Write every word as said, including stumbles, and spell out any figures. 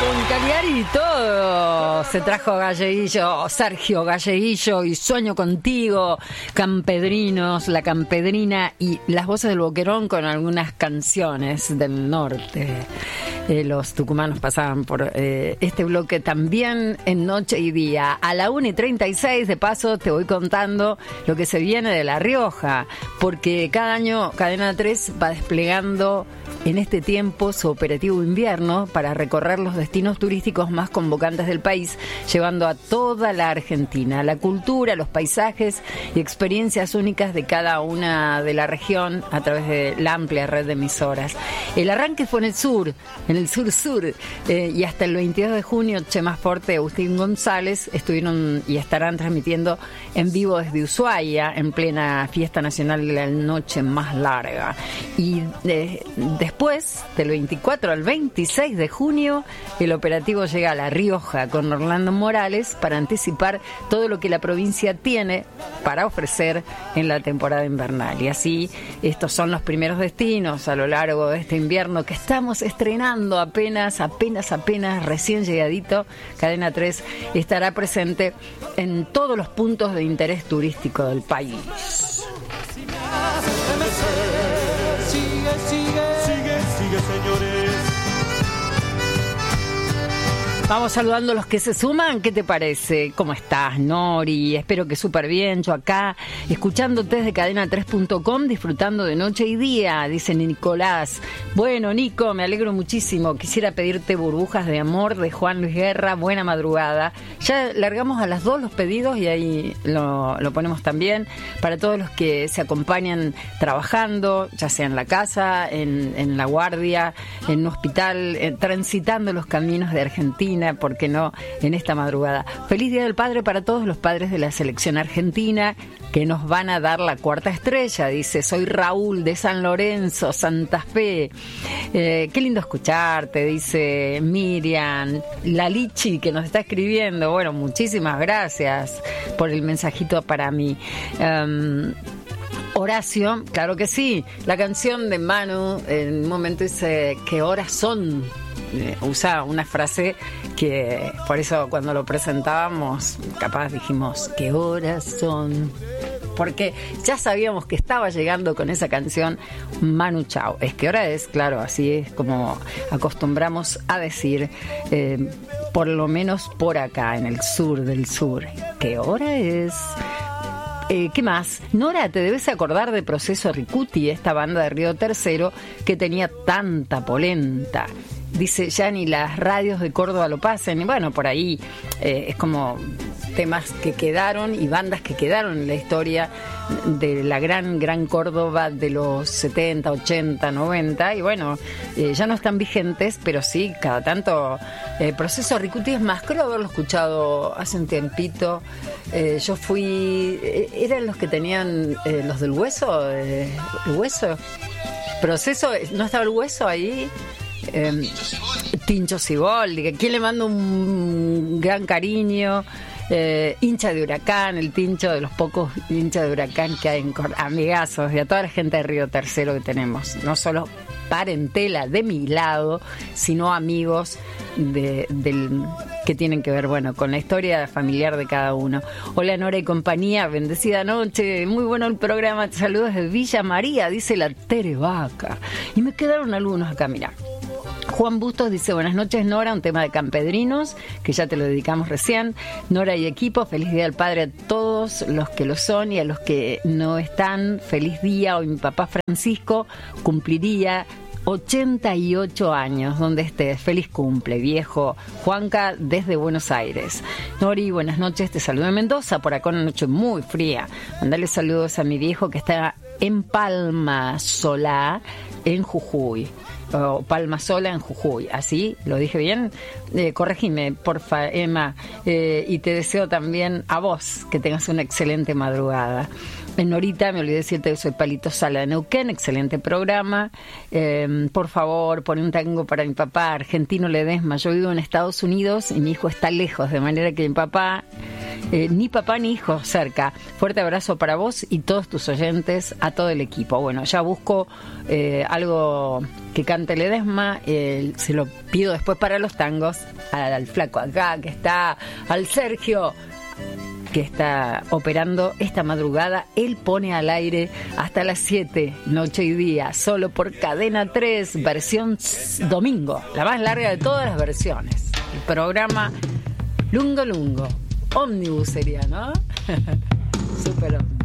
Un Cagliari y todo. Se trajo Galleguillo, Sergio Galleguillo y Sueño Contigo, Campedrinos, La Campedrina y las voces del Boquerón con algunas canciones del norte. Eh, los tucumanos pasaban por eh, este bloque también en Noche y Día. A la una y treinta y seis, de paso, te voy contando lo que se viene de La Rioja, porque cada año Cadena tres va desplegando en este tiempo su operativo invierno para recorrer los destinos turísticos más convocantes del país, llevando a toda la Argentina la cultura, los paisajes y experiencias únicas de cada una de la región a través de la amplia red de emisoras. El arranque fue en el sur, en el sur-sur, eh, y hasta el veintidós de junio, Chema Forte y Agustín González estuvieron y estarán transmitiendo en vivo desde Ushuaia, en plena fiesta nacional de la noche más larga. Y eh, después, del veinticuatro al veintiséis de junio, el operativo llega a La Rioja con Orlando Morales para anticipar todo lo que la provincia tiene para ofrecer en la temporada invernal. Y así, estos son los primeros destinos a lo largo de este invierno que estamos estrenando apenas, apenas, apenas, recién llegadito. Cadena tres estará presente en todos los puntos de interés turístico del país. Sigue, sigue, sigue, sigue, señores. Vamos saludando a los que se suman. ¿Qué te parece? ¿Cómo estás, Nori? Espero que súper bien. Yo acá, escuchándote desde cadena tres punto com, disfrutando de Noche y Día, dice Nicolás. Bueno, Nico, me alegro muchísimo. Quisiera pedirte Burbujas de Amor de Juan Luis Guerra. Buena madrugada. Ya largamos a las dos los pedidos y ahí lo, lo ponemos también. Para todos los que se acompañan trabajando, ya sea en la casa, en, en la guardia, en un hospital, eh, transitando los caminos de Argentina, ¿por qué no?, en esta madrugada. Feliz Día del Padre para todos los padres de la selección argentina que nos van a dar la cuarta estrella. Dice, soy Raúl de San Lorenzo, Santa Fe. Eh, qué lindo escucharte, dice Miriam. La Lichi que nos está escribiendo. Bueno, muchísimas gracias por el mensajito para mí. Um, Horacio, claro que sí. La canción de Manu en un momento dice, ¿qué horas son? Eh, usa una frase que por eso cuando lo presentábamos capaz dijimos ¿qué horas son? Porque ya sabíamos que estaba llegando con esa canción Manu Chao. Es que hora es, claro, así es como acostumbramos a decir, eh, por lo menos por acá en el sur del sur. ¿Qué hora es? Eh, ¿Qué más? Nora, te debes acordar de Proceso Ricuti, esta banda de Río Tercero que tenía tanta polenta. Dice, ya ni las radios de Córdoba lo pasan. Y bueno, por ahí eh, es como temas que quedaron y bandas que quedaron en la historia de la gran, gran Córdoba de los setenta, ochenta, noventa. Y bueno, eh, ya no están vigentes, pero sí, cada tanto. Eh, Proceso Ricuti es más, creo haberlo escuchado hace un tiempito. Eh, yo fui, eh, eran los que tenían eh, los del hueso, eh, el hueso. Proceso, ¿no estaba el hueso ahí? Eh, Tincho Siboldi, a quien le mando un gran cariño, eh, hincha de Huracán, el Tincho, de los pocos hinchas de Huracán que hay en Cor- amigazos, y a toda la gente de Río Tercero que tenemos, no solo parentela de mi lado, sino amigos de, del, que tienen que ver, bueno, con la historia familiar de cada uno. Hola Nora y compañía, bendecida noche, muy bueno el programa, te saludo desde Villa María, dice la Tere Vaca, y me quedaron algunos acá, mirá. Juan Bustos dice, buenas noches Nora, un tema de Campedrinos, que ya te lo dedicamos recién. Nora y equipo, feliz día del padre a todos los que lo son y a los que no están, feliz día. Hoy mi papá Francisco cumpliría ochenta y ocho años, donde estés, feliz cumple, viejo. Juanca desde Buenos Aires. Nori, buenas noches, te saludo de Mendoza, por acá una noche muy fría. Mandale saludos a mi viejo que está en Palma Solá, en Jujuy. O Palma Sola en Jujuy, ¿así? ¿Lo dije bien? Eh, corregime, porfa, Emma, eh, y te deseo también a vos que tengas una excelente madrugada. En Norita, me olvidé decirte que soy Palito Sala de Neuquén, excelente programa. Eh, por favor, pon un tango para mi papá, Argentino Ledesma. Yo vivo en Estados Unidos y mi hijo está lejos, de manera que mi papá eh, ni papá ni hijo cerca. Fuerte abrazo para vos y todos tus oyentes, a todo el equipo. Bueno, ya busco eh, algo que cante Ledesma, eh, se lo pido después para los tangos, al, al flaco acá que está, al Sergio, que está operando esta madrugada. Él pone al aire hasta las siete, noche y día, solo por Cadena tres, versión domingo, la más larga de todas las versiones. El programa Lungo Lungo, ómnibus sería, ¿no? Súper ómnibus.